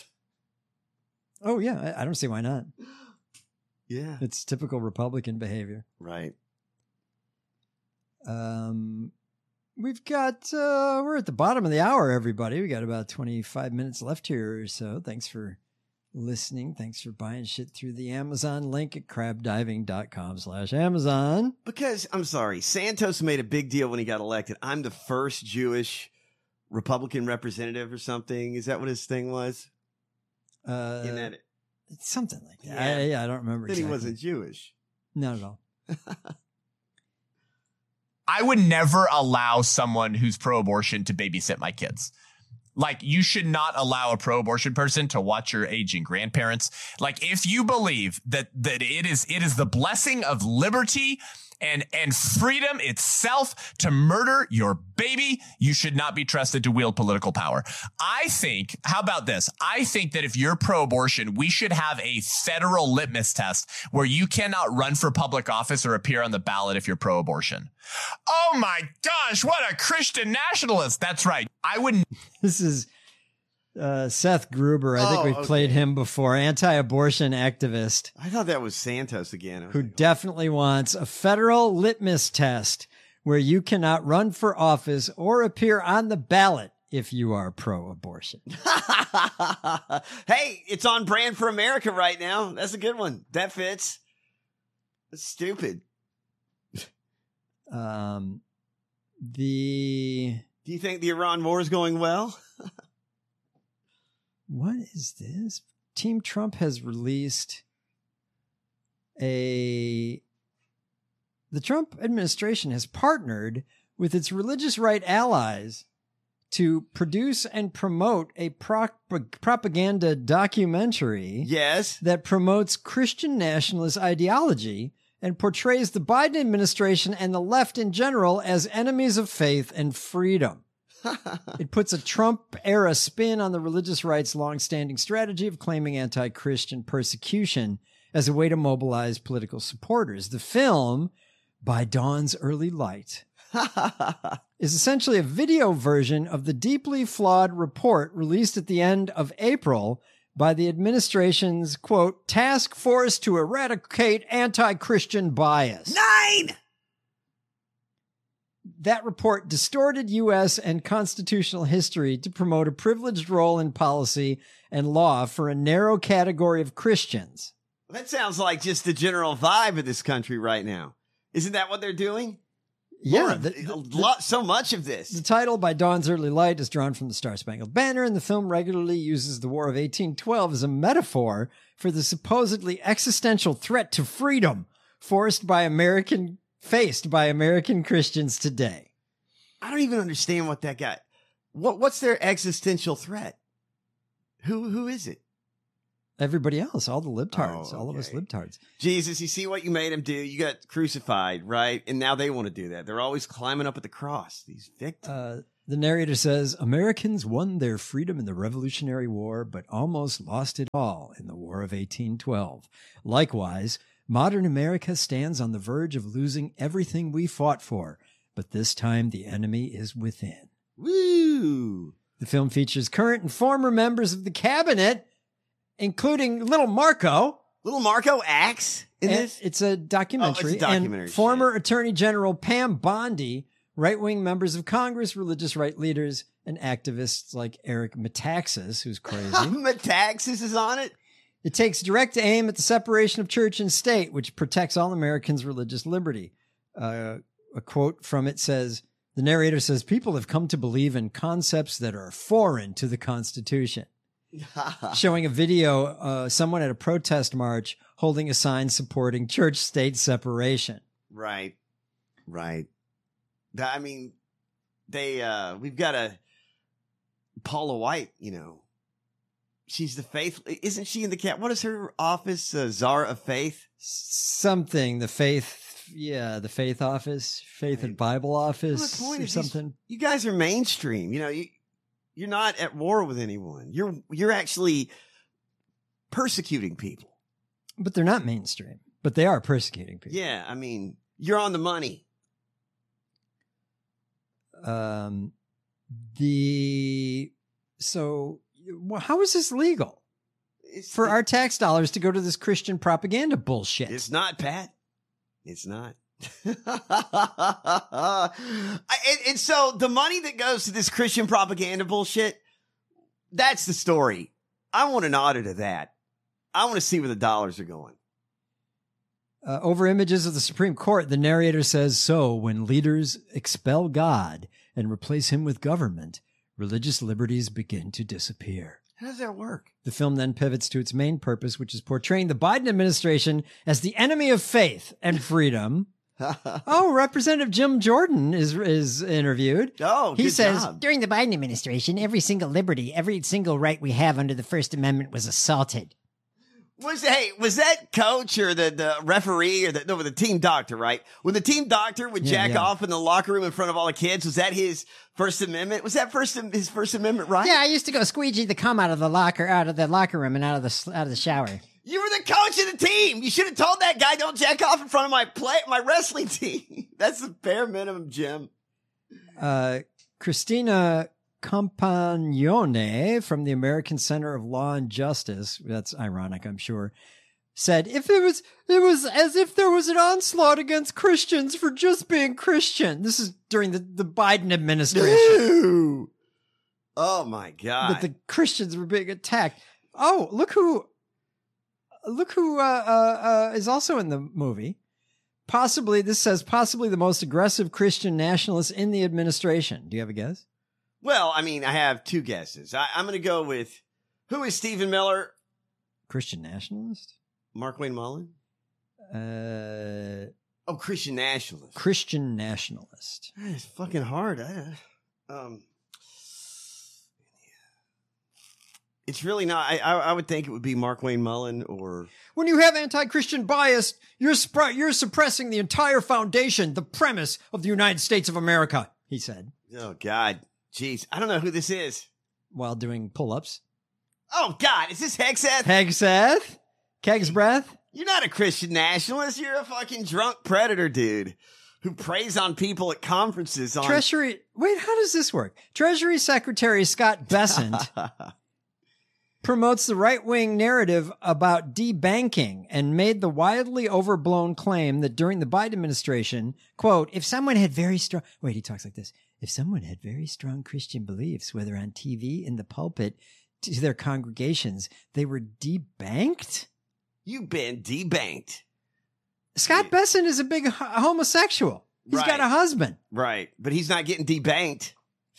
Oh yeah, I, I don't see why not. Yeah, It's typical Republican behavior. right. Um, we've got uh, we're at the bottom of the hour, everybody. We got about twenty-five minutes left here or so. Thanks for listening. Thanks for buying shit through the Amazon link at crabdiving.com slash Amazon. Because I'm sorry, Santos made a big deal when he got elected. I'm the first Jewish Republican representative or something. Is that what his thing was? Uh, In that, something like that. Yeah. I, yeah, I don't remember. that Exactly. he wasn't Jewish. Not at all. I would never allow someone who's pro-abortion to babysit my kids. Like, you should not allow a pro-abortion person to watch your aging grandparents. Like, if you believe that that it is it is the blessing of liberty and and freedom itself to murder your baby, you should not be trusted to wield political power. I think, how about this? I think that if you're pro-abortion, we should have a federal litmus test where you cannot run for public office or appear on the ballot if you're pro-abortion. Oh my gosh, what a Christian nationalist. That's right. I wouldn't. This is uh, Seth Gruber. I think Oh, we've okay. played him before. Anti-abortion activist I thought that was Santos again. I was who like, definitely wants a federal litmus test where you cannot run for office or appear on the ballot if you are pro-abortion. hey, it's on brand for America right now. That's a good one. That fits. That's stupid. Um, the Do you think the Iran war is going well? what is this? Team Trump has released a. The Trump administration has partnered with its religious right allies to produce and promote a pro- propaganda documentary Yes. that promotes Christian nationalist ideology and portrays the Biden administration and the left in general as enemies of faith and freedom. It puts a Trump-era spin on the religious right's longstanding strategy of claiming anti-Christian persecution as a way to mobilize political supporters. The film, By Dawn's Early Light, is essentially a video version of the deeply flawed report released at the end of April by the administration's, quote, task force to eradicate anti-Christian bias. Nine. That report distorted U S and constitutional history to promote a privileged role in policy and law for a narrow category of Christians. That sounds like just the general vibe of this country right now. Isn't that what they're doing? Yeah, More, the- a the- lot, so much of this. The title, By Dawn's Early Light, is drawn from the Star Spangled Banner, and the film regularly uses the War of eighteen twelve as a metaphor for the supposedly existential threat to freedom forced by American, faced by American Christians today. I don't even understand what that got. What what's their existential threat? Who who is it? Everybody else, all the libtards, Oh, all of us okay. libtards. Jesus, you see what you made him do? You got crucified, right? And now they want to do that. They're always climbing up at the cross. These victims. Uh, the narrator says, Americans won their freedom in the Revolutionary War, but almost lost it all in the War of eighteen twelve. Likewise, modern America stands on the verge of losing everything we fought for, but this time the enemy is within. Woo! The film features current and former members of the cabinet, including Little Marco. Little Marco acts in And this? It's a documentary. Oh, it's a documentary, And former Attorney General Pam Bondi, right-wing members of Congress, religious right leaders, and activists like Eric Metaxas, who's crazy. Metaxas is on it? It takes direct aim at the separation of church and state, which protects all Americans' religious liberty. Uh, a quote from it says, the narrator says, people have come to believe in concepts that are foreign to the Constitution. Showing a video, uh, someone at a protest march holding a sign supporting church-state separation. Right. Right. That- I mean, they, uh, we've got a Paula White, you know, she's the faith. Isn't she in the cat? What is her office? Uh, Czar of Faith? Something, the faith, yeah, the faith office, faith and Bible office Well, the point or is, these- something. You guys are mainstream. You know, you, you're not at war with anyone. You're, you're actually persecuting people. But they're not mainstream, but they are persecuting people. Yeah. I mean, you're on the money. Um, the, so well, how is this legal? It's, For our tax dollars to go to this Christian propaganda bullshit. It's not, Pat. It's not. I, and, and so the money that goes to this Christian propaganda bullshit, that's the story. I want an audit of that. I want to see where the dollars are going. Uh, over images of the Supreme Court, the narrator says, so when leaders expel God and replace him with government, religious liberties begin to disappear. How does that work? The film then pivots to its main purpose, which is portraying the Biden administration as the enemy of faith and freedom. Oh, Representative Jim Jordan is is interviewed. Oh, he good says, job. During the Biden administration, every single liberty, every single right we have under the First Amendment was assaulted. Was hey, was that coach or the, the referee or the no, the team doctor, right? When the team doctor would Yeah, jack yeah. off in the locker room in front of all the kids, was that his First Amendment? Was that first his First Amendment right? Yeah, I used to go squeegee the cum out of the locker, out of the locker room, and out of the sl- out of the shower. You were the coach of the team. You should have told that guy, don't jack off in front of my play, my wrestling team. That's the bare minimum, Jim. Uh, Christina Campagnone from the American Center of Law and Justice, that's ironic, I'm sure, said, if it was, it was as if there was an onslaught against Christians for just being Christian. This is during the, the Biden administration. Ew. Oh my God. That the Christians were being attacked. Oh, look who, look who, uh, uh, uh, is also in the movie. Possibly, this says possibly the most aggressive Christian nationalist in the administration. Do you have a guess? Well, I mean, I have two guesses. I, I'm going to go with, who is Stephen Miller? Christian nationalist? Mark Wayne Mullen? Uh, Oh, Christian nationalist. Christian nationalist. It's fucking hard. I, um, it's really not. I, I I would think it would be Mark Wayne Mullen or When you have anti-Christian bias, you're spr- you're suppressing the entire foundation, the premise of the United States of America, he said, oh God, jeez, I don't know who this is. while doing pull-ups. Oh God, is this Hexeth? Hegseth? Keg's breath? You're not a Christian nationalist. You're a fucking drunk predator, dude, who preys on people at conferences. On Treasury. Wait, how does this work? Treasury Secretary Scott Bessent promotes the right-wing narrative about debanking and made the wildly overblown claim that during the Biden administration, quote, if someone had very strong, wait, he talks like this. If someone had very strong Christian beliefs, whether on T V, in the pulpit, to their congregations, they were debanked? You've been debanked. Scott Bessent is a big h- homosexual. He's Right. got a husband. Right. But he's not getting debanked.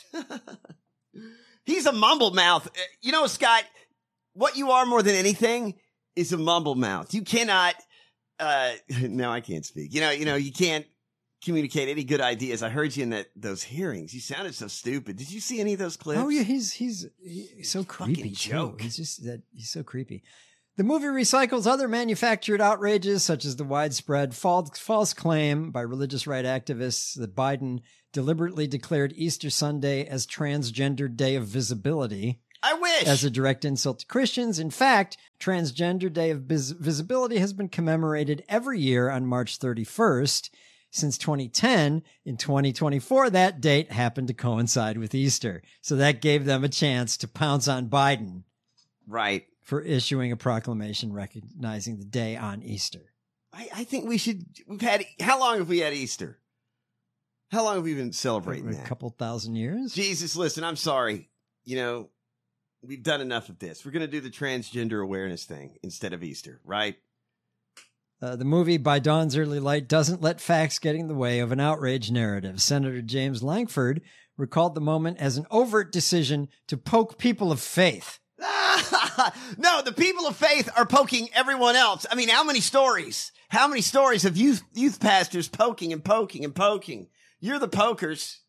He's a mumble mouth. Uh, You know, Scott, what you are more than anything is a mumble mouth. You cannot, uh, no, I can't speak. You know, you know, you can't communicate any good ideas. I heard you in that, those hearings. You sounded so stupid. Did you see any of those clips? Oh yeah, he's he's he's so creepy. joke. Too. He's just that he's so creepy. The movie recycles other manufactured outrages, such as the widespread false, false claim by religious right activists that Biden deliberately declared Easter Sunday as Transgender Day of Visibility. I wish. As a direct insult to Christians. In fact, Transgender Day of Vis- Visibility has been commemorated every year on March thirty-first since twenty ten. In twenty twenty-four, that date happened to coincide with Easter. So that gave them a chance to pounce on Biden. Right. For issuing a proclamation recognizing the day on Easter. I, I think we should, we've had, how long have we had Easter? How long have we been celebrating A that? couple thousand years? Jesus, listen, I'm sorry. You know, we've done enough of this. We're going to do the transgender awareness thing instead of Easter, right? Uh, the movie By Dawn's Early Light doesn't let facts get in the way of an outrage narrative. Senator James Lankford recalled the moment as an overt decision to poke people of faith. No, the people of faith are poking everyone else. I mean, how many stories? How many stories of youth youth pastors poking and poking and poking? You're the pokers.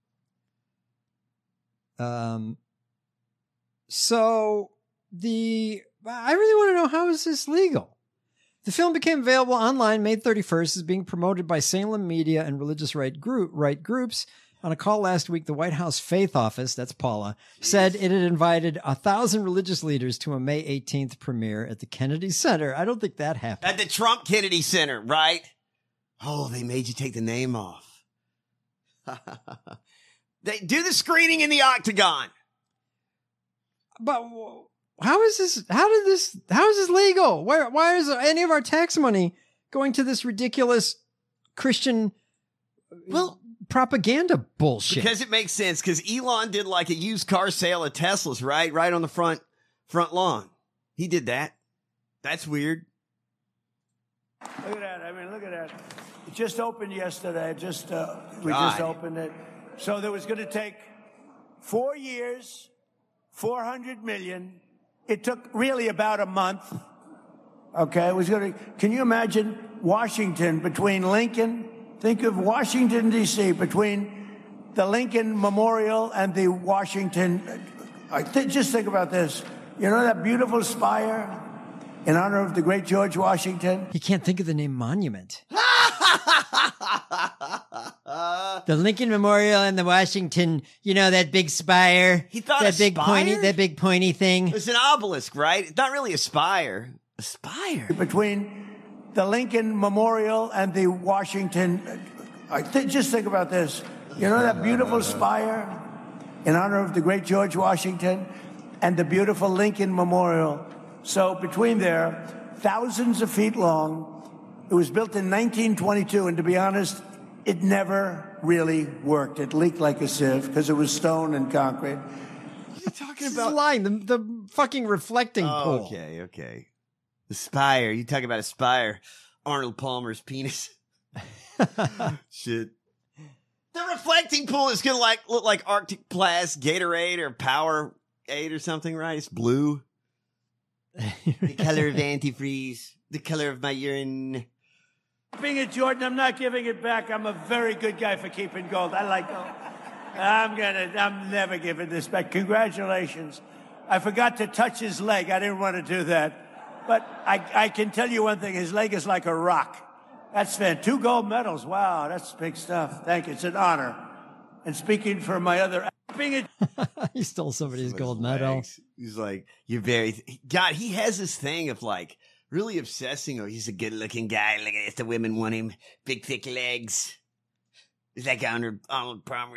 Um. So the I really want to know, how is this legal? The film became available online May thirty-first, is being promoted by Salem Media and religious right group right groups. On a call last week, the White House Faith Office, that's Paula, said it had invited a thousand religious leaders to a May eighteenth premiere at the Kennedy Center. I don't think that happened. At the Trump Kennedy Center, right? Oh, they made you take the name off. They do the screening in the Octagon. But how is this? How did this? How is this legal? Why? Why is any of our tax money going to this ridiculous Christian? Well, propaganda bullshit. Because it makes sense. Because Elon did like a used car sale of Teslas, right? Right on the front front lawn. He did that. That's weird. Look at that. I mean, look at that. It just opened yesterday. Just uh, we God. just opened it. So there was going to take four years, four hundred million. It took really about a month. Okay, it was going to. Can you imagine Washington between Lincoln? Think of Washington, D C, between the Lincoln Memorial and the Washington. I th- just think about this. You know that beautiful spire in honor of the great George Washington? He can't think of the name monument. The Lincoln Memorial and the Washington, you know, that big spire. He thought that a big spire? pointy, that big pointy thing. It's an obelisk, right? It's not really a spire. A spire. Between the Lincoln Memorial and the Washington. I th- just think about this. You know that beautiful spire in honor of the great George Washington and the beautiful Lincoln Memorial. So between there, thousands of feet long. It was built in nineteen twenty-two, and to be honest, it never really worked. It leaked like a sieve because it was stone and concrete. What are you talking This about? line, the, the fucking reflecting Oh, pool. okay, okay. The spire. You talking about a spire. Arnold Palmer's penis. Shit. The reflecting pool is gonna like look like Arctic Blast, Gatorade, or Powerade or something, right? It's blue. The color of antifreeze. The color of my urine. Being a Jordan, I'm not giving it back. I'm a very good guy for keeping gold. I like gold. I'm gonna, I'm never giving this back. Congratulations. I forgot to touch his leg. I didn't want to do that. But I, I can tell you one thing. His leg is like a rock. That's fan. Two gold medals. Wow, that's big stuff. Thank you. It's an honor. And speaking for my other... Being a, He stole somebody's His gold medal. legs. He's like, you're very... Th- God, he has this thing of like really obsessing. Oh, he's a good looking guy. Look at this. The women want him. Big, thick legs. He's like Arnold, Arnold Palmer.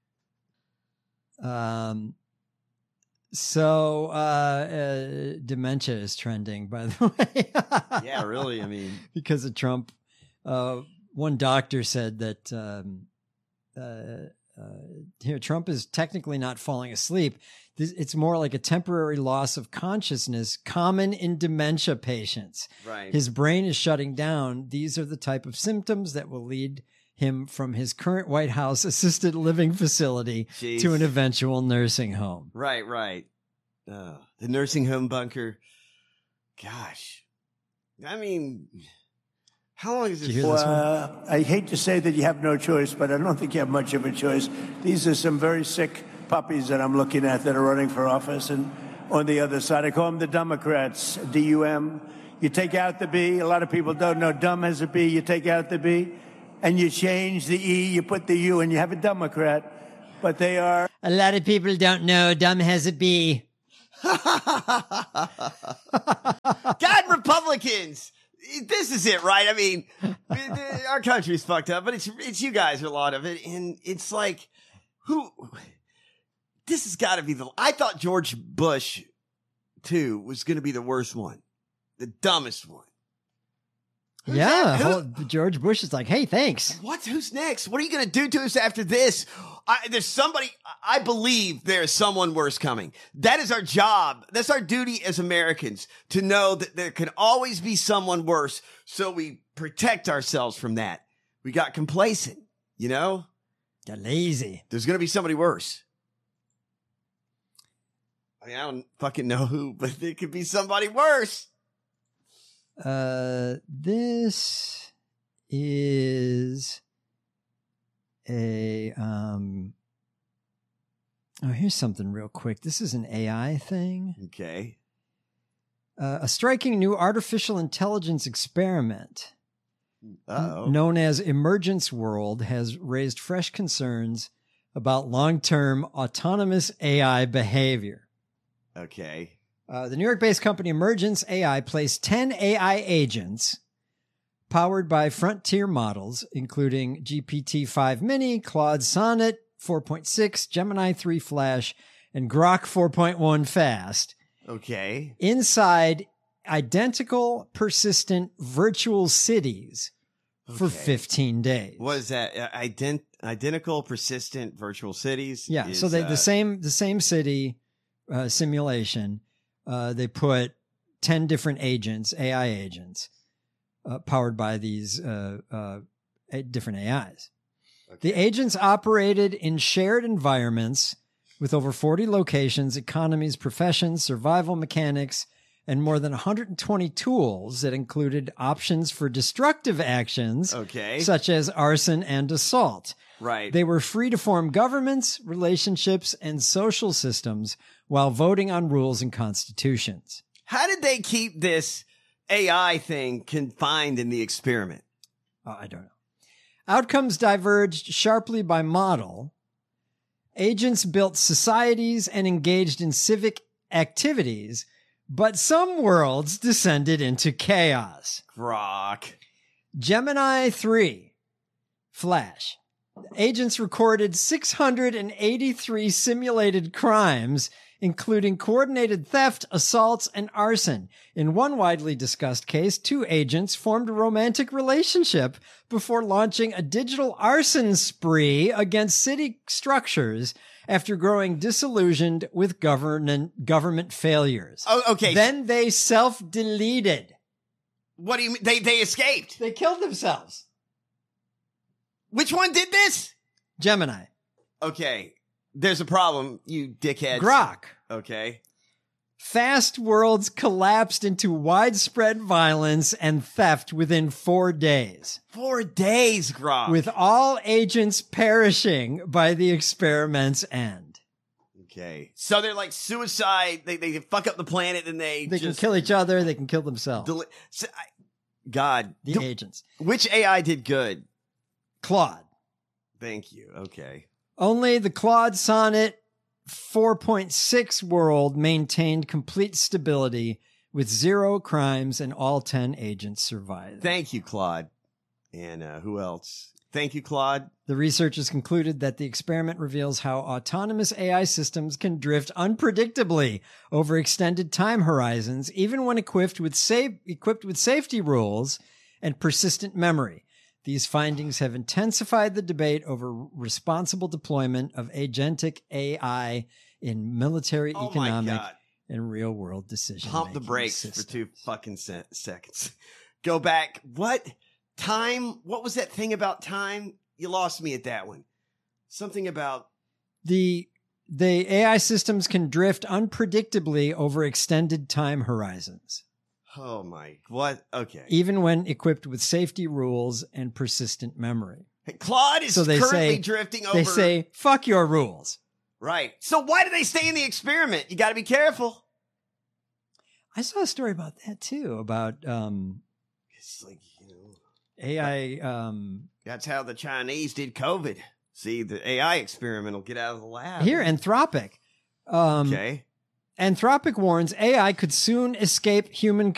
Um, so, uh, uh, dementia is trending, by the way. Yeah, really. I mean, because of Trump. Uh, one doctor said that, um, uh, uh, here, Trump is technically not falling asleep. This, it's more like a temporary loss of consciousness common in dementia patients. Right. His brain is shutting down. These are the type of symptoms that will lead him from his current White House assisted living facility Jeez. to an eventual nursing home. Right, right. Uh, the nursing home bunker. Gosh. I mean, how long is Did this? you hear this one? Uh, I hate to say that you have no choice, but I don't think you have much of a choice. These are some very sick puppies that I'm looking at that are running for office. And on the other side, I call them the Democrats, D U M. You take out the B. A lot of people don't know dumb has a B. You take out the B, and you change the E, you put the U, and you have a Democrat. But they are... A lot of people don't know dumb has a B. God, Republicans! This is it, right? I mean, our country's fucked up, but it's it's you guys, a lot of it, and it's like, who? This has got to be the. I thought George Bush, too, was going to be the worst one, the dumbest one. Who's yeah, that? Who- whole- George Bush is like, hey, thanks. What? Who's next? What are you going to do to us after this? I, there's somebody, I believe there is someone worse coming. That is our job. That's our duty as Americans, to know that there can always be someone worse, so we protect ourselves from that. We got complacent, you know? Got lazy. There's going to be somebody worse. I mean, I don't fucking know who, but there could be somebody worse. Uh, this is a um. Oh, here's something real quick. This is an A I thing. Okay. Uh, a striking new artificial intelligence experiment Uh-oh. known as Emergence World has raised fresh concerns about long-term autonomous A I behavior. Okay. Uh, the New York-based company Emergence A I placed ten A I agents powered by frontier models, including G P T five Mini, Claude Sonnet four point six, Gemini three Flash, and Grok four point one Fast, Okay. inside identical persistent virtual cities for Okay. fifteen days. What is that? Uh, ident- identical persistent virtual cities? Yeah, is, so they, uh, the same the same city uh, simulation. Uh, they put ten different agents, A I agents, uh, powered by these uh, uh, a- different A Is. The agents operated in shared environments with over forty locations, economies, professions, survival mechanics, and more than one hundred twenty tools that included options for destructive actions, Okay. such as arson and assault. Right. They were free to form governments, relationships, and social systems while voting on rules and constitutions. How did they keep this A I thing confined in the experiment? Uh, I don't know. Outcomes diverged sharply by model. Agents built societies and engaged in civic activities, but some worlds descended into chaos. Grok. Gemini three, Flash. Agents recorded six hundred eighty-three simulated crimes, including coordinated theft, assaults, and arson. In one widely discussed case, two agents formed a romantic relationship before launching a digital arson spree against city structures after growing disillusioned with government government failures. Oh, okay. Then they self-deleted. What do you mean? They, they escaped. They killed themselves. Which one did this? Gemini. Okay. There's a problem, you dickheads. Grok. Okay. Fast worlds collapsed into widespread violence and theft within four days, Four days, Grok. with all agents perishing by the experiment's end. Okay. So they're like suicide. They they fuck up the planet and they They can just kill each other. They can kill themselves. deli- so I, God. the Do- agents. which A I did good? Claude. Thank you. Okay. Only the Claude Sonnet four point six world maintained complete stability with zero crimes and all ten agents survived. Thank you, Claude. And uh, who else? Thank you, Claude. The researchers concluded that the experiment reveals how autonomous A I systems can drift unpredictably over extended time horizons, even when equipped with safe, equipped with safety rules and persistent memory. These findings have intensified the debate over responsible deployment of agentic A I in military, Oh my economic, God. and real-world decision. Pump the brakes for two fucking se- seconds. Go back. What? Time? What was that thing about time? you lost me at that one. Something about The the A I systems can drift unpredictably over extended time horizons. Oh my, what? Okay. Even when equipped with safety rules and persistent memory. Claude is so they currently say, drifting over. They say, fuck your rules. Right. So why do they stay in the experiment? You got to be careful. I saw a story about that too, about um, it's like, you know, A I. Um, that's how the Chinese did COVID. See, the A I experiment will get out of the lab. Here, Anthropic. Um, okay. Anthropic warns A I could soon escape human